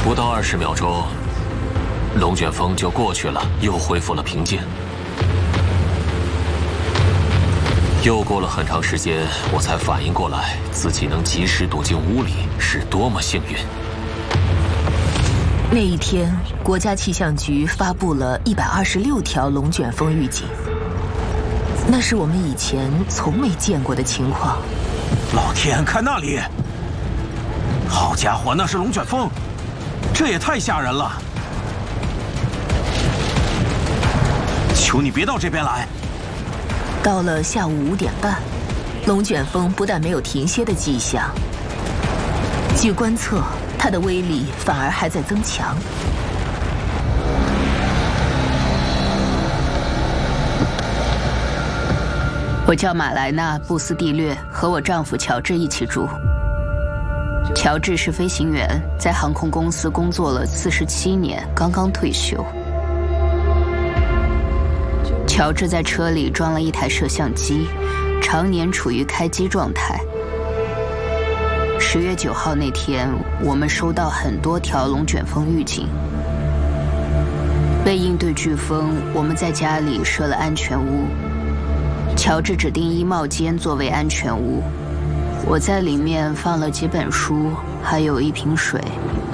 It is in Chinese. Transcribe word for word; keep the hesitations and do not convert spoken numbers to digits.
不到二十秒钟，龙卷风就过去了，又恢复了平静。又过了很长时间，我才反应过来，自己能及时躲进屋里是多么幸运。 那一天，国家气象局发布了一百二十六条龙卷风预警，那是我们以前从没见过的情况。 老天，看那里！好家伙，那是龙卷风，这也太吓人了！求你别到这边来！ 到了下午五点半，龙卷风不但没有停歇的迹象，据观测，它的威力反而还在增强。 我叫马莱娜·布斯蒂略，和我丈夫乔治一起住。乔治是飞行员，在航空公司工作了四十七年，刚刚退休。乔治在车里装了一台摄像机，常年处于开机状态。十月九号那天，我们收到很多条龙卷风预警。为应对飓风，我们在家里设了安全屋。乔治指定衣帽间作为安全屋，我在里面放了几本书，还有一瓶水。